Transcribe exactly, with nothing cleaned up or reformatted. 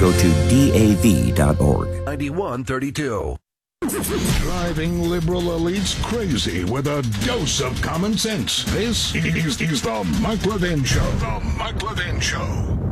go to D A V dot org. ninety-one thirty-two. Driving liberal elites crazy with a dose of common sense. This is, is the Mike Levin Show. The Mike Levin Show.